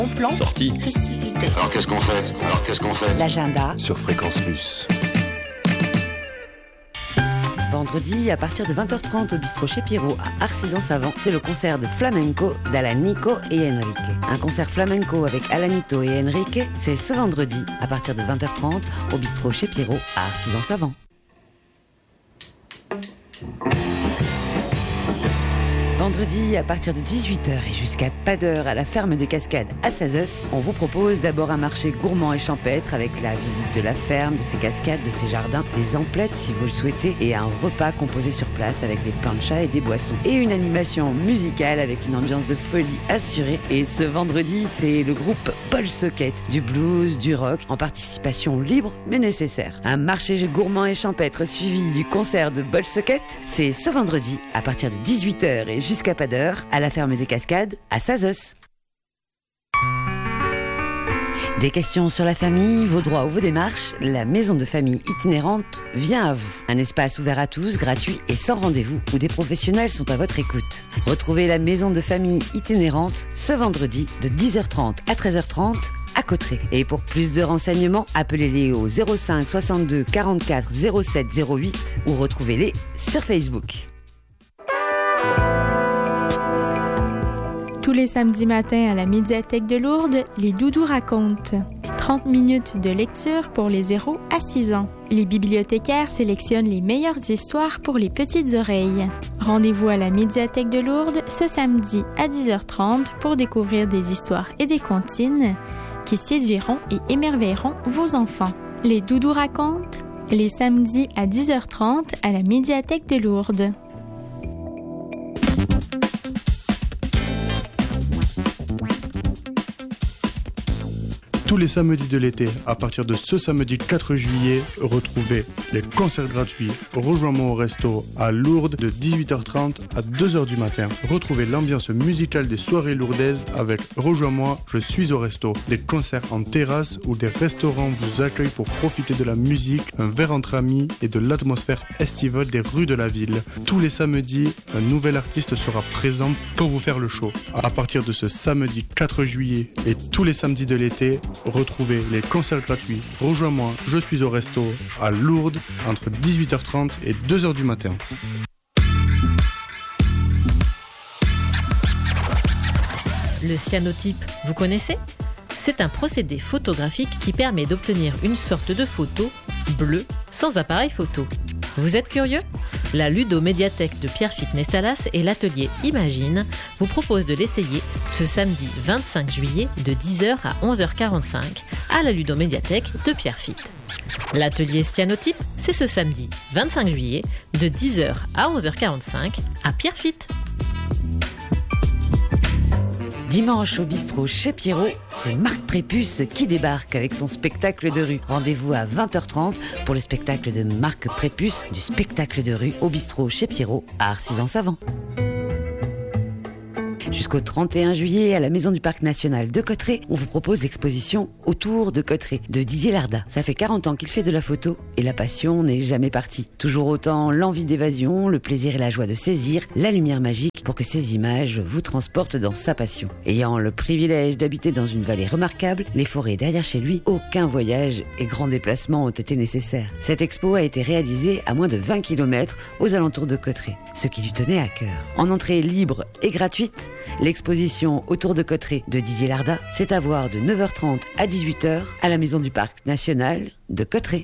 Bon plan. Sortie. Festivité. Alors qu'est-ce qu'on fait L'agenda sur Fréquence Plus. Vendredi, à partir de 20h30 au bistrot chez Pierrot à Arcis-en-Savant, c'est le concert de flamenco d'Alanico et Enrique. Un concert flamenco avec Alanito et Enrique, c'est ce vendredi à partir de 20h30 au bistrot chez Pierrot à Arcis-en-Savant. Vendredi, à partir de 18h et jusqu'à pas d'heure à la ferme des Cascades à Sazos, on vous propose d'abord un marché gourmand et champêtre avec la visite de la ferme, de ses cascades, de ses jardins, des emplettes si vous le souhaitez, et un repas composé sur place avec des planchas et des boissons. Et une animation musicale avec une ambiance de folie assurée. Et ce vendredi, c'est le groupe Paul Socket, du blues, du rock, en participation libre mais nécessaire. Un marché gourmand et champêtre suivi du concert de Paul Socket, c'est ce vendredi à partir de 18h et jusqu'à pas d'heure, à la ferme des Cascades, à Sazos. Des questions sur la famille, vos droits ou vos démarches, la maison de famille itinérante vient à vous. Un espace ouvert à tous, gratuit et sans rendez-vous, où des professionnels sont à votre écoute. Retrouvez la maison de famille itinérante ce vendredi de 10h30 à 13h30 à Cauterets. Et pour plus de renseignements, appelez-les au 05 62 44 07 08 ou retrouvez-les sur Facebook. Tous les samedis matins à la médiathèque de Lourdes, les Doudous racontent. 30 minutes de lecture pour les 0 à 6 ans. Les bibliothécaires sélectionnent les meilleures histoires pour les petites oreilles. Rendez-vous à la médiathèque de Lourdes ce samedi à 10h30 pour découvrir des histoires et des comptines qui séduiront et émerveilleront vos enfants. Les Doudous racontent les samedis à 10h30 à la médiathèque de Lourdes. Tous les samedis de l'été, à partir de ce samedi 4 juillet, retrouvez les concerts gratuits. Rejoins-moi au resto à Lourdes de 18h30 à 2h du matin. Retrouvez l'ambiance musicale des soirées lourdaises avec Rejoins-moi, je suis au resto. Des concerts en terrasse où des restaurants vous accueillent pour profiter de la musique, un verre entre amis et de l'atmosphère estivale des rues de la ville. Tous les samedis, un nouvel artiste sera présent pour vous faire le show. À partir de ce samedi 4 juillet et tous les samedis de l'été, retrouvez les concerts gratuits. Rejoins-moi, je suis au resto à Lourdes entre 18h30 et 2h du matin. Le cyanotype, vous connaissez ? C'est un procédé photographique qui permet d'obtenir une sorte de photo bleue sans appareil photo. Vous êtes curieux ? La ludomédiathèque de Pierrefitte Nestalas et l'atelier Imagine vous proposent de l'essayer ce samedi 25 juillet de 10h à 11h45 à la ludomédiathèque de Pierrefitte. L'atelier cyanotype, c'est ce samedi 25 juillet de 10h à 11h45 à Pierrefitte. Dimanche au bistrot chez Pierrot, c'est Marc Prépuce qui débarque avec son spectacle de rue. Rendez-vous à 20h30 pour le spectacle de Marc Prépuce du spectacle de rue au bistrot chez Pierrot à Arcis-en-Savant. Jusqu'au 31 juillet, à la Maison du Parc National de Cauterets, on vous propose l'exposition Autour de Cauterets de Didier Larda. Ça fait 40 ans qu'il fait de la photo et la passion n'est jamais partie. Toujours autant l'envie d'évasion, le plaisir et la joie de saisir la lumière magique pour que ces images vous transportent dans sa passion. Ayant le privilège d'habiter dans une vallée remarquable, les forêts derrière chez lui, aucun voyage et grand déplacement ont été nécessaires. Cette expo a été réalisée à moins de 20 km aux alentours de Cauterets, ce qui lui tenait à cœur. En entrée libre et gratuite, l'exposition Autour de Cauterets de Didier Larda, c'est à voir de 9h30 à 18h à la Maison du Parc National de Cauterets.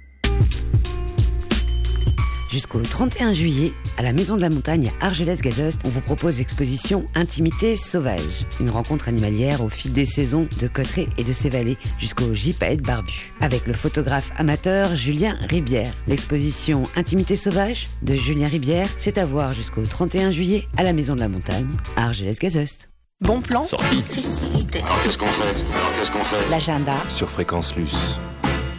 Jusqu'au 31 juillet, à la Maison de la Montagne à Argelès-Gazost, on vous propose l'exposition Intimité sauvage, une rencontre animalière au fil des saisons de Cauterets et de ses vallées jusqu'au gypaète barbu. Avec le photographe amateur Julien Ribière. L'exposition Intimité sauvage de Julien Ribière, c'est à voir jusqu'au 31 juillet à la Maison de la Montagne à Argelès-Gazost. Bon plan. Sortie. Festivité. Alors qu'est-ce qu'on fait L'agenda Sur Fréquence Plus.